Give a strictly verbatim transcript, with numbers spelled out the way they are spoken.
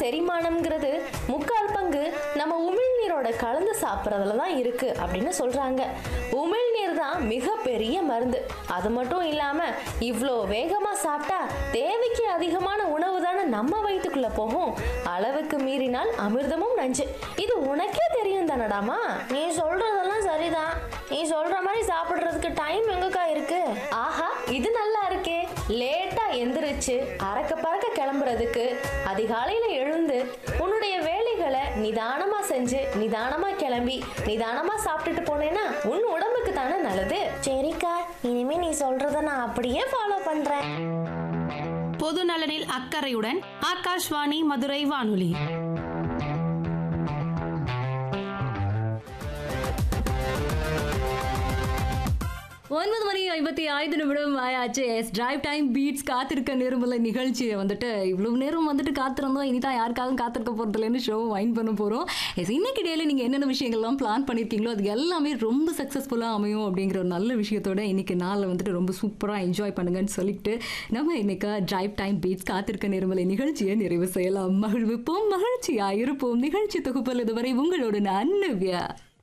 செரிமானம்ங்கிறது முக்கால் பங்கு நம்ம உமிழ்நீரோட கலந்து சாப்பிட்றதுல தான் இருக்கு அப்படின்னு சொல்றாங்க. உமிழ்நீர் தான் மிகப்பெரிய மருந்து. அது மட்டும் இல்லாம இவ்வளோ வேகமா சாப்பிட்டா தேவைக்கு அதிகமான உணவு தானே நம்ம வயிற்றுக்குள்ள போகும். அளவுக்கு மீறினால் அமிர்தமும் நஞ்சு. இது உனக்கே தெரியும் தானடாமா. நீ சொல்றதெல்லாம் சரிதான். நீ சொல்ற மாதிரி சாப்பிடுறதுக்கு டைம் எங்கக்கா இருக்கு? ஆஹா, இது நல்லா இருக்கே. லேட்டா எந்திரிச்சு அறக்க பறக்க கிளம்புறதுக்கு அதிகாலையில எழுந்து உன்னுடைய வேலைகளை நிதானமா செஞ்சு நிதானமா கிளம்பி நிதானமா சாப்பிட்டுட்டு போனேன்னா உன் உடம்புக்கு தானே நல்லது. சரிக்கா, இனிமே நீ சொல்றத நான் அப்படியே ஃபாலோ பண்றேன். பொது நலனில் அக்கறையுடன் ஆகாஷ்வாணி மதுரை வானொலி. ஒன்பது மணி ஐம்பத்தி ஐந்து நிமிடம் ஆயாச்சு. எஸ் டிரைவ் டைம் பீட்ஸ் காத்திருக்க நேரமில்லை நிகழ்ச்சியை வந்துட்டு இவ்வளவு நேரம் வந்துட்டு காத்திருந்தோம். இனிதான் யாருக்காகவும் காத்திருக்க போகிறதுலேருந்து ஷோ வைன் பண்ண போகிறோம். எஸ் இன்னைக்கு டேல நீங்கள் என்னென்ன விஷயங்கள்லாம் பிளான் பண்ணியிருக்கீங்களோ அது எல்லாமே ரொம்ப சக்ஸஸ்ஃபுல்லாக அமையும் அப்படிங்கிற ஒரு நல்ல விஷயத்தோட இன்னைக்கு நாளில் வந்துட்டு ரொம்ப சூப்பராக என்ஜாய் பண்ணுங்கன்னு சொல்லிட்டு நம்ம இன்னைக்கு டிரைவ் டைம் பீட்ஸ் காத்திருக்க நேரமில்லை நிகழ்ச்சியை நிறைவு செய்யலாம். மகிழ்விப்போம், மகிழ்ச்சியாக இருப்போம். நிகழ்ச்சி தொகுப்பில் இதுவரை உங்களோட நான் நவ்யா.